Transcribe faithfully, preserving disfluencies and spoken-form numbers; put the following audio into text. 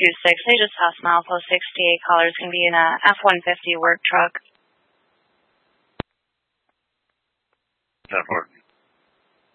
two six. They just passed milepost sixty-eight. Caller's going to be in a F one fifty work truck. ten four.